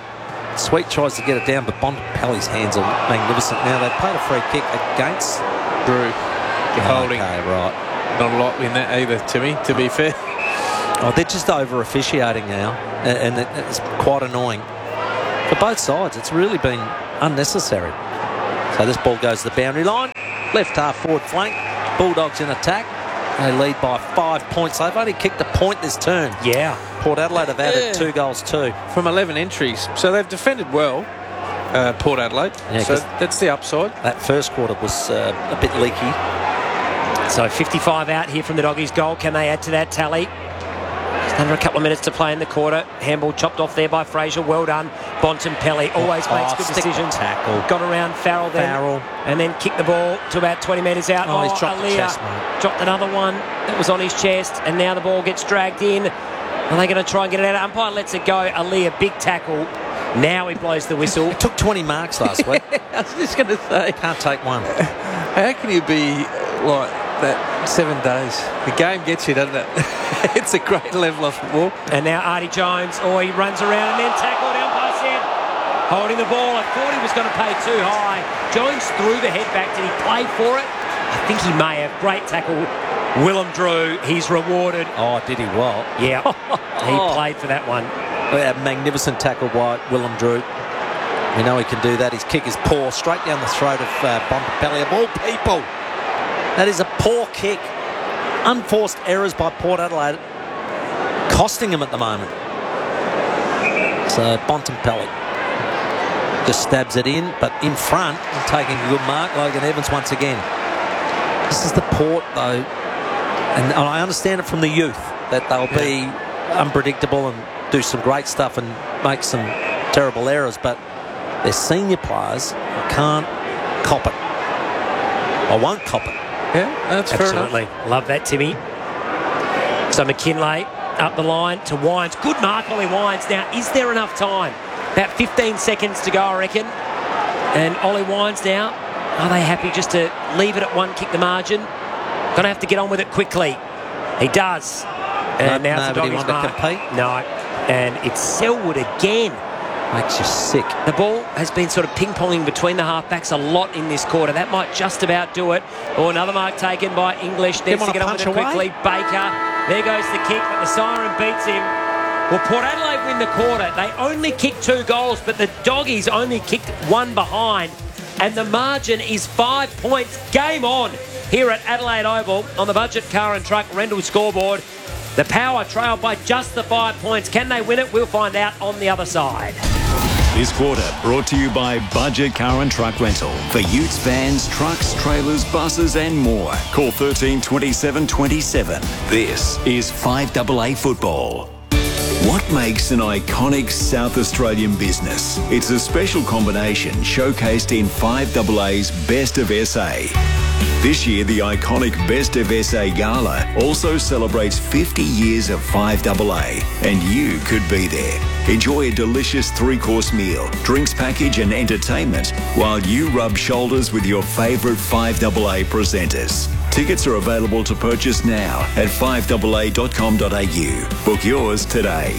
Sweet tries to get it down, but Bontempelli's hands are magnificent. Now, they've played a free kick against Drew. Holding. Okay, right. Not a lot in that either, Timmy, to be fair. Oh, they're just over-officiating now, and it's quite annoying. For both sides, it's really been unnecessary. So this ball goes to the boundary line. Left half forward flank. Bulldogs in attack. They lead by 5 points. They've only kicked a point this turn. Yeah. Port Adelaide have added 2 goals too. From 11 entries. So they've defended well, Port Adelaide. Yeah, so that's the upside. That first quarter was a bit leaky. So 55 out here from the Doggies' goal. Can they add to that tally? Just under a couple of minutes to play in the quarter. Handball chopped off there by Fraser. Well done. Bontempelli always makes good decisions. Tackle. Got around Farrell then. And then kicked the ball to about 20 metres out. Oh, he's dropped the chest, mate. Dropped another one that was on his chest. And now the ball gets dragged in. Are they going to try and get it out? Umpire lets it go. Aaliyah, big tackle. Now he blows the whistle. It took 20 marks last week. I was just going to say. Can't take one. How can you be like that 7 days? The game gets you, doesn't it? It's a great level of football. And now Artie Jones, he runs around and then tackled. Umpire said, holding the ball. I thought he was going to pay too high. Jones threw the head back. Did he play for it? I think he may have. Great tackle. Willem Drew, he's rewarded. Oh, did he well? Yeah, he played for that one. A magnificent tackle by Willem Drew. We know he can do that. His kick is poor, straight down the throat of Bontempelli. Of all people, that is a poor kick. Unforced errors by Port Adelaide, costing him at the moment. So Bontempelli just stabs it in, but in front and taking a good mark. Logan Evans once again. This is the Port, though. And I understand it from the youth that they'll be unpredictable and do some great stuff and make some terrible errors, but they're senior players. I can't cop it. I won't cop it. Yeah, that's absolutely fair enough. Love that, Timmy. So McKinlay up the line to Wines. Good mark, Ollie Wines. Now, is there enough time? About 15 seconds to go, I reckon. And Ollie Wines now, are they happy just to leave it at one, kick the margin? Going to have to get on with it quickly. He does. And now it's the Doggies' mark. Compete? No. And it's Selwood again. Makes you sick. The ball has been sort of ping-ponging between the halfbacks a lot in this quarter. That might just about do it. Or another mark taken by English. Needs to get on with it quickly. Baker. There goes the kick, but the siren beats him. Well, Port Adelaide win the quarter. They only kicked 2 goals, but the Doggies only kicked 1 behind. And the margin is 5 points. Game on here at Adelaide Oval on the Budget Car and Truck rental scoreboard. The Power trail by just the 5 points. Can they win it? We'll find out on the other side. This quarter brought to you by Budget Car and Truck Rental. For utes, vans, trucks, trailers, buses and more. Call 13 27 27. This is 5AA Football. What makes an iconic South Australian business? It's a special combination showcased in 5AA's Best of SA. This year, the iconic Best of SA Gala also celebrates 50 years of 5AA, and you could be there. Enjoy a delicious 3-course meal, drinks package and entertainment while you rub shoulders with your favourite 5AA presenters. Tickets are available to purchase now at 5AA.com.au. Book yours today.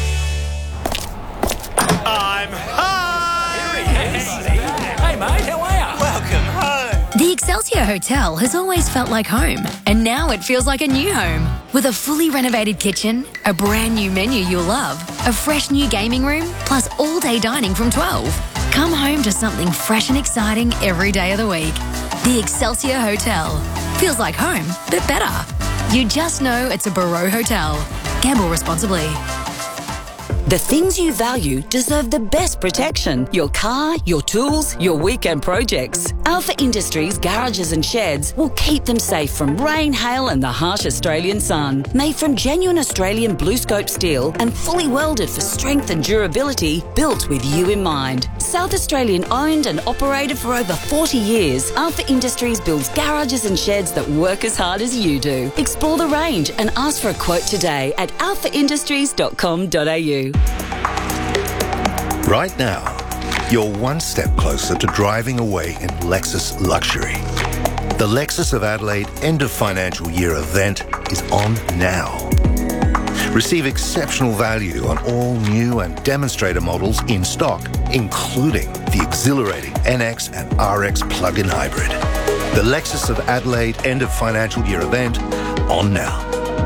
I'm home! Hey mate, how are you? Welcome home. The Excelsior Hotel has always felt like home, and now it feels like a new home. With a fully renovated kitchen, a brand new menu you'll love, a fresh new gaming room, plus all-day dining from 12. Come home to something fresh and exciting every day of the week. The Excelsior Hotel. Feels like home, but better. You just know it's a Barreau Hotel. Gamble responsibly. The things you value deserve the best protection. Your car, your tools, your weekend projects. Alpha Industries garages and sheds will keep them safe from rain, hail and the harsh Australian sun. Made from genuine Australian blue scope steel and fully welded for strength and durability, built with you in mind. South Australian owned and operated for over 40 years, Alpha Industries builds garages and sheds that work as hard as you do. Explore the range and ask for a quote today at alphaindustries.com.au. Right now, you're one step closer to driving away in Lexus luxury. The Lexus of Adelaide end of financial year event is on now. Receive exceptional value on all new and demonstrator models in stock, including the exhilarating NX and RX plug-in hybrid. The Lexus of Adelaide end of financial year event on now.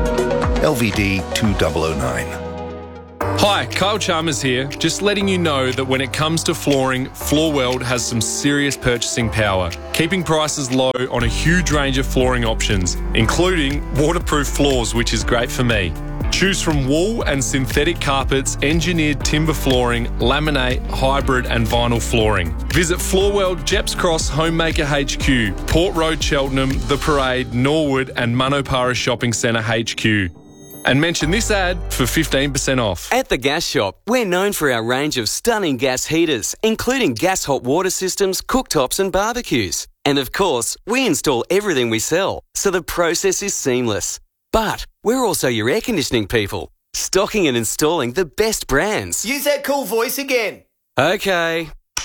LVD 2009. Hi, Kyle Chalmers here. Just letting you know that when it comes to flooring, Floorworld has some serious purchasing power, keeping prices low on a huge range of flooring options, including waterproof floors, which is great for me. Choose from wool and synthetic carpets, engineered timber flooring, laminate, hybrid and vinyl flooring. Visit Floorworld, Jeps Cross, Homemaker HQ, Port Road, Cheltenham, The Parade, Norwood and Manopara Shopping Centre HQ. And mention this ad for 15% off. At The Gas Shop, we're known for our range of stunning gas heaters, including gas hot water systems, cooktops and barbecues. And of course, we install everything we sell, so the process is seamless. But we're also your air conditioning people, stocking and installing the best brands. Use that cool voice again. Okay.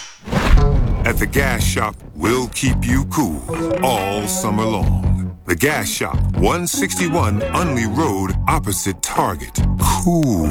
At The Gas Shop, we'll keep you cool all summer long. The Gas Shop, 161 Unley Road, opposite Target. Cool.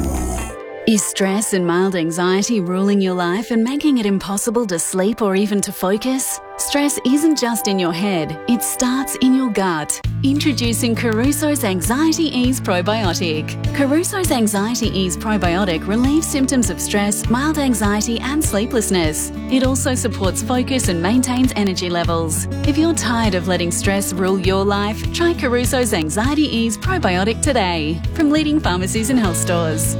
Is stress and mild anxiety ruling your life and making it impossible to sleep or even to focus? Stress isn't just in your head, it starts in your gut. Introducing Caruso's Anxiety Ease Probiotic. Caruso's Anxiety Ease Probiotic relieves symptoms of stress, mild anxiety and sleeplessness. It also supports focus and maintains energy levels. If you're tired of letting stress rule your life, try Caruso's Anxiety Ease Probiotic today from leading pharmacies and health stores.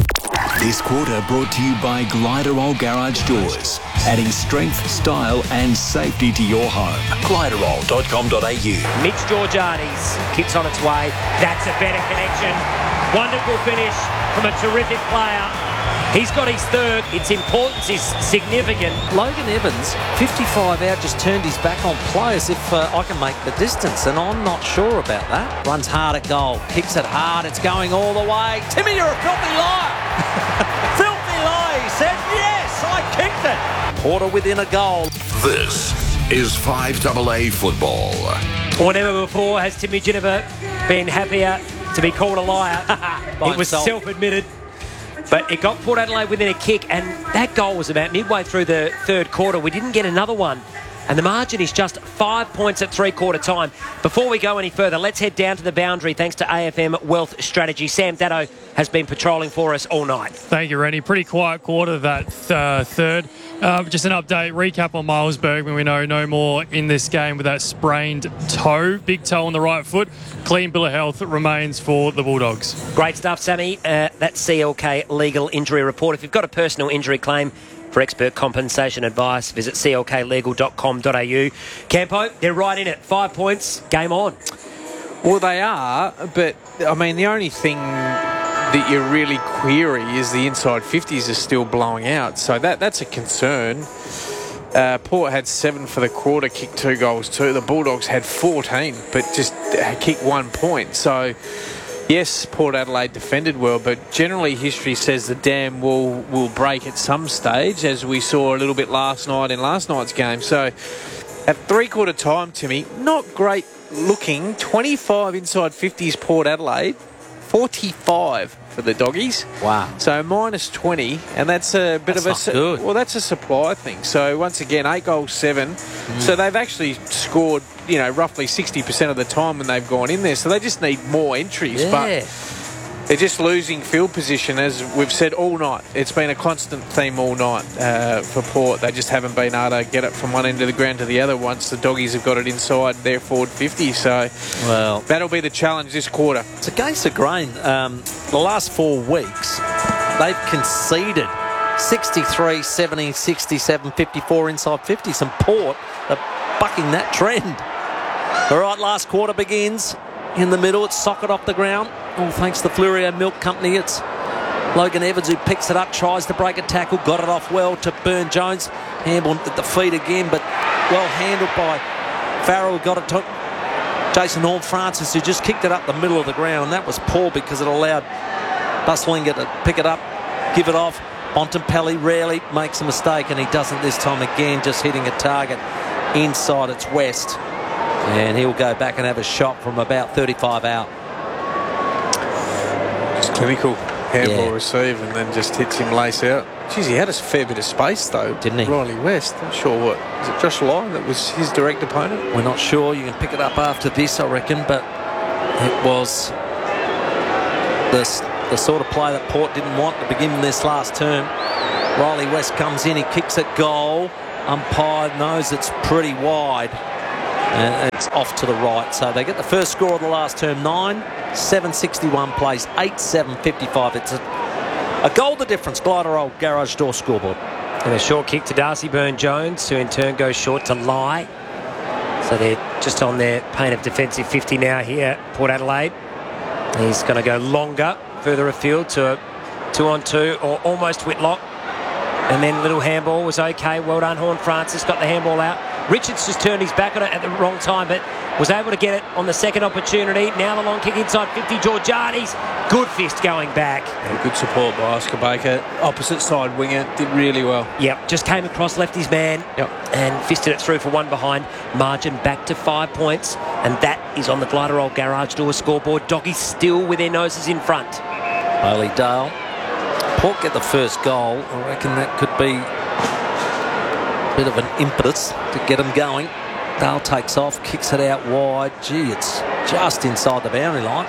This quarter brought to you by Gliderol Garage Doors, adding strength, style and safety to your home. Gliderol.com.au. Mitch Georgiades kicks on its way. That's a better connection. Wonderful finish from a terrific player. He's got his third. Its importance is significant. Logan Evans, 55 out, just turned his back on play as if I can make the distance, and I'm not sure about that. Runs hard at goal, kicks it hard, it's going all the way. Timmy, you're a filthy liar! Filthy liar, he said. Yes, I kicked it. Porter within a goal. This is 5AA football. Or never before has Timmy Ginniver been happier to be called a liar. It was self-admitted. But it got Port Adelaide within a kick, and that goal was about midway through the third quarter. We didn't get another one, and the margin is just 5 points at three-quarter time. Before we go any further, let's head down to the boundary thanks to AFM Wealth Strategy. Sam Datto has been patrolling for us all night. Thank you, Rennie. Pretty quiet quarter, that third. Just an update, recap on Miles Bergman. We know no more in this game with that sprained toe, big toe on the right foot. Clean bill of health remains for the Bulldogs. Great stuff, Sammy. That's CLK Legal Injury Report. If you've got a personal injury claim, for expert compensation advice, visit clklegal.com.au. Campo, they're right in it. 5 points, game on. Well, they are, but, I mean, the only thing that you really query is the inside 50s are still blowing out, so that's a concern. Port had 7 for the quarter, kicked 2 goals too. The Bulldogs had 14, but just kicked 1 point. So, yes, Port Adelaide defended well, but generally history says the dam will break at some stage, as we saw a little bit last night in last night's game. So, at three-quarter time, Timmy, not great looking. 25 inside 50s Port Adelaide, 45 for the Doggies. Wow. So minus 20, and that's a bit of a good. Well, that's a supply thing. So once again, 8 goals, 7. So they've actually scored, roughly 60% of the time when they've gone in there. So they just need more entries. Yeah. But they're just losing field position, as we've said all night. It's been a constant theme all night for Port. They just haven't been able to get it from one end of the ground to the other once the Doggies have got it inside their forward 50. So that'll be the challenge this quarter. It's against the grain. The last 4 weeks, they've conceded 63, 70, 67, 54 inside 50s, and Port are bucking that trend. All right, last quarter begins. In the middle, it's socket off the ground. All thanks to the Flurio Milk Company. It's Logan Evans who picks it up, tries to break a tackle, got it off well to Burn Jones. Handball at the feet again, but well handled by Farrell. Got it to Jason Horne-Francis, who just kicked it up the middle of the ground. That was poor because it allowed Buslinger to pick it up, give it off. Bontempelli rarely makes a mistake, and he doesn't this time again, just hitting a target inside its west. And he'll go back and have a shot from about 35 out. Just clinical handball receive and then just hits him lace out. Jeez, he had a fair bit of space though, didn't he? Riley West. Not sure what. Is it Josh Lyon that was his direct opponent? We're not sure. You can pick it up after this, I reckon, but it was the sort of play that Port didn't want to begin this last term. Riley West comes in, he kicks it goal. Umpire knows it's pretty wide. And it's off to the right. So they get the first score of the last term, 9-7-61 plays, 8-7-55. It's a goal the difference. Glider Old Garage Door scoreboard. And a short kick to Darcy Byrne-Jones, who in turn goes short to Lai. So they're just on their pain of defensive 50 now here, Port Adelaide. He's going to go longer, further afield to a 2-on-2 or almost Whitlock. And then little handball was okay. Well done, Horn Francis got the handball out. Richards just turned his back on it at the wrong time, but was able to get it on the second opportunity. Now the long kick inside 50, Georgiades. Good fist going back. Yeah, good support by Oscar Baker. Opposite side winger, did really well. Yep, just came across, left his man, and fisted it through for one behind. Margin back to 5 points, and that is on the Glider Old Garage Door scoreboard. Doggies still with their noses in front. Bailey Dale. Port get the first goal. I reckon that could be a bit of an impetus to get them going. Dale takes off, kicks it out wide. Gee, it's just inside the boundary line.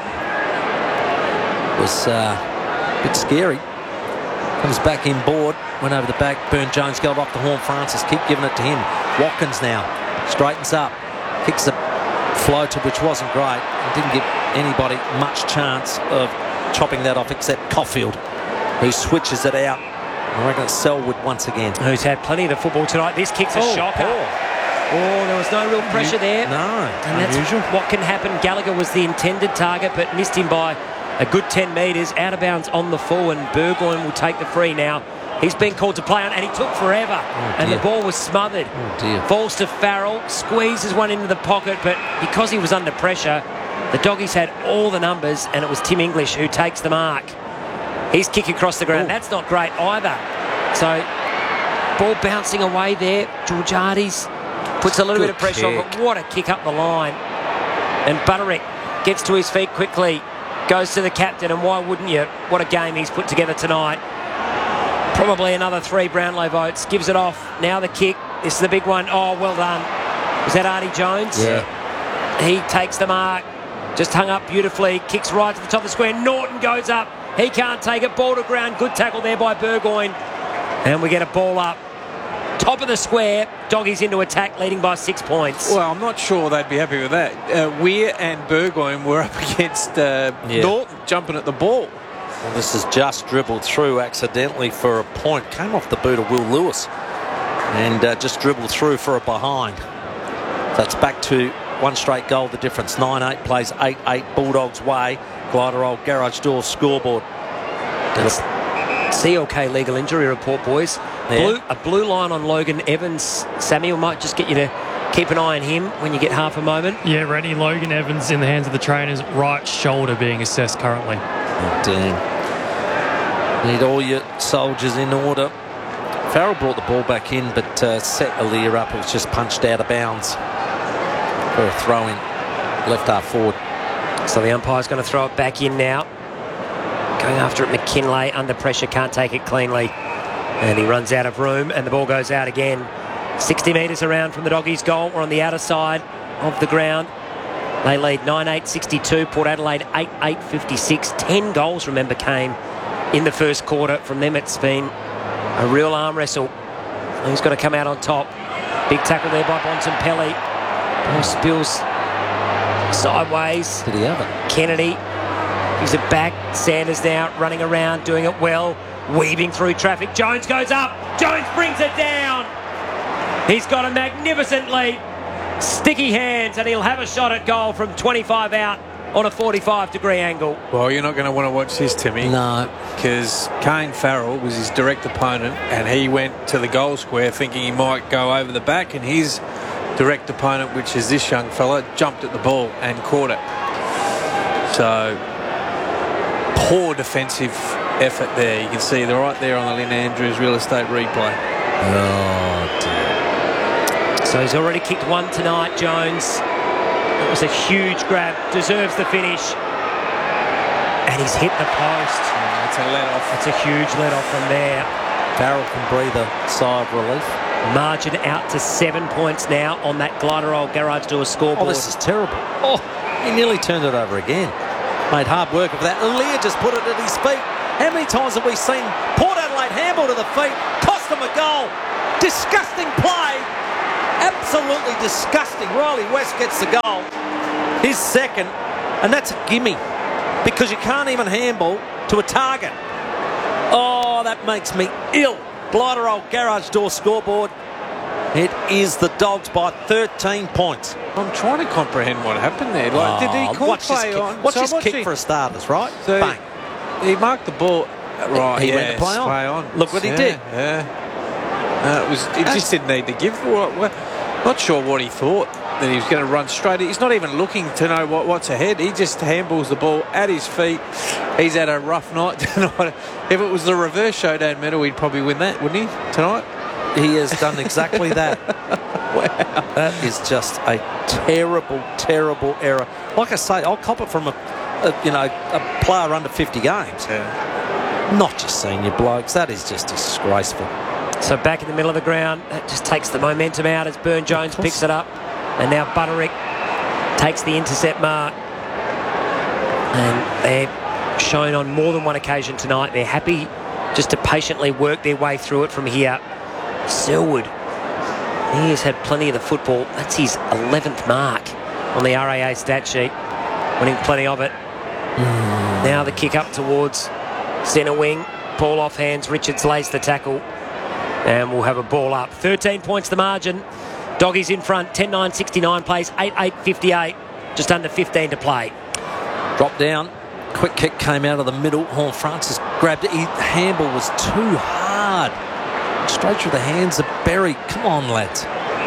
It was a bit scary. Comes back inboard, went over the back. Byrne-Jones got off the Horn Francis. Keep giving it to him. Watkins now straightens up, kicks the floater, which wasn't great. And didn't give anybody much chance of chopping that off except Caulfield, who switches it out. I reckon it's Selwood once again. Who's had plenty of the football tonight. This kick's a shocker. Oh, there was no real pressure there. No, and unusual. That's what can happen. Gallagher was the intended target, but missed him by a good 10 metres. Out of bounds on the full, and Burgoyne will take the free now. He's been called to play on, and he took forever. And the ball was smothered. Falls to Farrell, squeezes one into the pocket, but because he was under pressure, the Doggies had all the numbers, and it was Tim English who takes the mark. He's kicking across the ground. That's not great either. So, ball bouncing away there. Georgiades puts a little bit of pressure on, but what a kick up the line. And Butterick gets to his feet quickly, goes to the captain, and why wouldn't you? What a game he's put together tonight. Probably another 3 Brownlow votes. Gives it off. Now the kick. This is the big one. Oh, well done. Was that Artie Jones? Yeah. He takes the mark. Just hung up beautifully. Kicks right to the top of the square. Norton goes up. He can't take it. Ball to ground. Good tackle there by Burgoyne. And we get a ball up. Top of the square. Doggies into attack, leading by 6 points. Well, I'm not sure they'd be happy with that. Weir and Burgoyne were up against Norton jumping at the ball. Well, this is just dribbled through accidentally for a point. Came off the boot of Will Lewis. And just dribbled through for a behind. So it's back to one straight goal, the difference. 9-8 plays 8-8 Bulldogs way. Glider Old Garage Door scoreboard. CLK legal injury report, boys. A blue line on Logan Evans. Samuel might just get you to keep an eye on him when you get half a moment. Yeah, ready. Logan Evans in the hands of the trainers. Right shoulder being assessed currently. Oh, damn. Need all your soldiers in order. Farrell brought the ball back in, but set Aaliyah up. It was just punched out of bounds for a throw-in. Left half forward. So the umpire's going to throw it back in now. Going after it, McKinlay under pressure, can't take it cleanly. And he runs out of room, and the ball goes out again. 60 metres around from the Doggies' goal. We're on the outer side of the ground. They lead 9-8-62. Port Adelaide 8-8-56. 10 goals, remember, came in the first quarter. From them, it's been a real arm wrestle. Who's going to come out on top? Big tackle there by Bontempelli. Ball spills sideways. Did he have it? Kennedy gives it back. Sanders now running around, doing it well. Weaving through traffic. Jones goes up. Jones brings it down. He's got a magnificent lead. Sticky hands, and he'll have a shot at goal from 25 out on a 45-degree angle. Well, you're not going to want to watch this, Timmy. No. Because Kane Farrell was his direct opponent, and he went to the goal square thinking he might go over the back, and his direct opponent, which is this young fella, jumped at the ball and caught it. So, poor defensive effort there. You can see they're right there on the Lynn Andrews real estate replay. Oh, dear. So he's already kicked one tonight, Jones. It was a huge grab. Deserves the finish. And he's hit the post. It's a let-off. It's a huge let-off from there. Farrell can breathe a sigh of relief. Margin out to 7 points now on that Gliderol Garage Door scoreboard. Oh, this is terrible. Oh, he nearly turned it over again. Made hard work of that. Lear just put it at his feet. How many times have we seen Port Adelaide handball to the feet, cost them a goal? Disgusting play. Absolutely disgusting. Riley West gets the goal. His second, and that's a gimme because you can't even handball to a target. Oh, that makes me ill. Gliderol Garage Door scoreboard. It is the Dogs by 13 points. I'm trying to comprehend what happened there. Like, did he call play on? Watch his kick for starters, right? So bang. He marked the ball. Right, he went to play on. Look what he did. Yeah. He just didn't need to give. Not sure what he thought, that he was going to run straight. He's not even looking to know what's ahead. He just handballs the ball at his feet. He's had a rough night tonight. If it was the reverse showdown medal, he'd probably win that, wouldn't he, tonight? He has done exactly that. Wow. That is just a terrible, terrible error. Like I say, I'll cop it from a player under 50 games. Yeah. Not just senior blokes. That is just disgraceful. So back in the middle of the ground, that just takes the momentum out as Burne-Jones picks it up. And now Butterick takes the intercept mark. And they've shown on more than one occasion tonight they're happy just to patiently work their way through it from here. Selwood, he has had plenty of the football. That's his 11th mark on the RAA stat sheet, winning plenty of it. Now the kick up towards centre wing. Ball off hands. Richards lays the tackle. And we'll have a ball up. 13 points the margin. Doggies in front. 10-9-69 plays. 8-8-58. Just under 15 to play. Drop down. Quick kick came out of the middle. Horn Francis grabbed it. His handball was too hard. Straight through the hands of Berry. Come on, lads.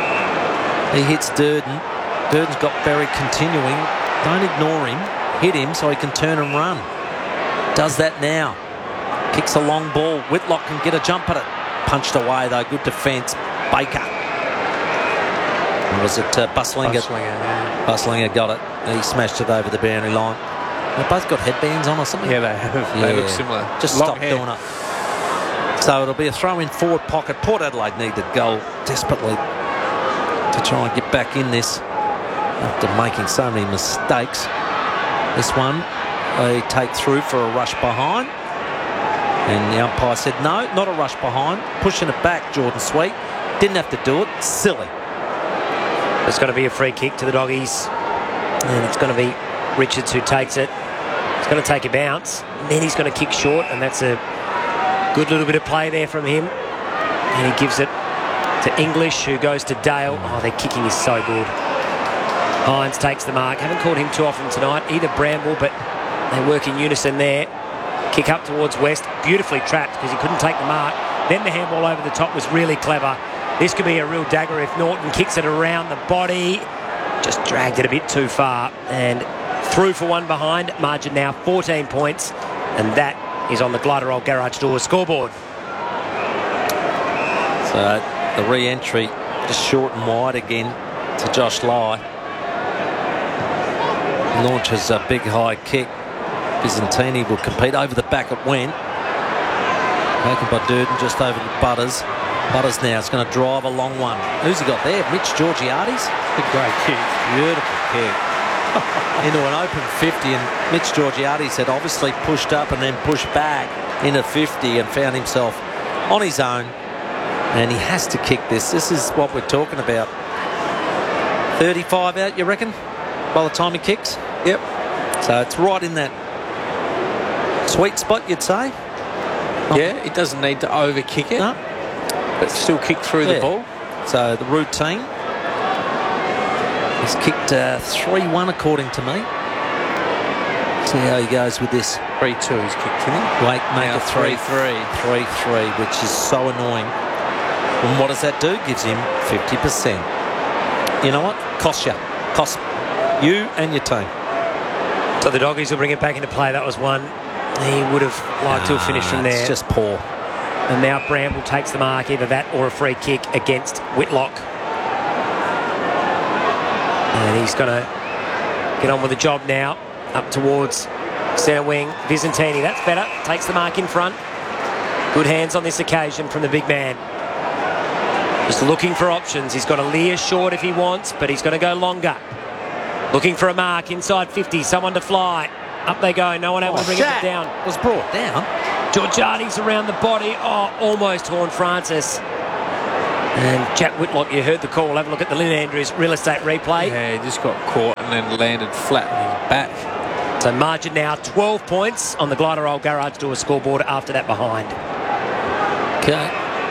He hits Durden. Durden's got Berry continuing. Don't ignore him. Hit him so he can turn and run. Does that now. Kicks a long ball. Whitlock can get a jump at it. Punched away though. Good defence. Baker. Was it Buslinger? Buslinger got it. He smashed it over the boundary line. They've both got headbands on or something. Yeah, they have. They look similar. Just Long stop hair. doing it. So it'll be a throw in forward pocket. Port Adelaide need the goal desperately to try and get back in this after making so many mistakes. This one they take through for a rush behind. And the umpire said, no, not a rush behind. Pushing it back, Jordan Sweet. Didn't have to do it. Silly. There's going to be a free kick to the Doggies. And it's going to be Richards who takes it. He's going to take a bounce. And then he's going to kick short. And that's a good little bit of play there from him. And he gives it to English, who goes to Dale. Oh, their kicking is so good. Hines takes the mark. Haven't called him too often tonight. Either Bramble, but they work in unison there. Kick up towards West. Beautifully trapped because he couldn't take the mark. Then the handball over the top was really clever. This could be a real dagger if Norton kicks it around the body. Just dragged it a bit too far. And through for one behind. Margin now 14 points. And that is on the Gliderol Garage Door scoreboard. So the re-entry just short and wide again to Josh Lai. Launches a big high kick. Byzantini will compete. Over the back it went. Taken by Durden just over to Butters. Butters now is going to drive a long one. Who's he got there? Mitch Georgiades? A great kick. Beautiful kick. Into an open 50, and Mitch Georgiades had obviously pushed up and then pushed back into 50 and found himself on his own. And he has to kick this. This is what we're talking about. 35 out, you reckon, by the time he kicks? Yep. So it's right in that sweet spot, you'd say? Yeah, he doesn't need to over-kick it. No. But still kick through the ball. So the routine. He's kicked 3-1 according to me. See how he goes with this. 3-2 he's kicked, isn't he? Wait, make Now it 3-3. 3-3, which is so annoying. And what does that do? Gives him 50%. You know what? Costs you. Costs you and your team. So the Doggies will bring it back into play. That was one he would have liked to have finished from there. It's just poor. And now Bramble takes the mark, either that or a free kick against Whitlock. And he's going to get on with the job now, up towards Centre wing, Visentini. That's better. Takes the mark in front. Good hands on this occasion from the big man. Just looking for options. He's got a Lear short if he wants, but he's got to go longer. Looking for a mark inside 50. Someone to fly. Up they go. No one able to bring it down. Was brought down. Georgiades around the body. Oh, almost Horn Francis. And Jack Whitlock, you heard the call. Have a look at the Lynn Andrews real estate replay. Yeah, he just got caught and then landed flat on his back. So margin now 12 points on the Glider Old Garage Door scoreboard after that behind. Okay.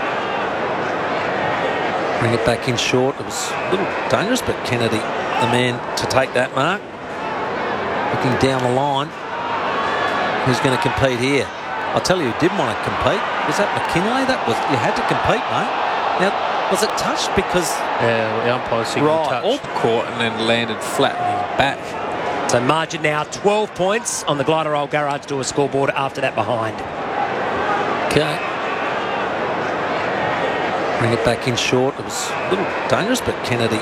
Bring it back in short. It was a little dangerous, but Kennedy, the man to take that mark. Looking down the line. Who's going to compete here? I'll tell you who did want to compete. Was that McKinley? You had to compete, mate. Now, was it touched because... Yeah, the umpire signal touched. Caught and then landed flat on his back. So margin now 12 points on the Glider Old Garage Door scoreboard after that behind. Okay. Bring it back in short. It was a little dangerous, but Kennedy,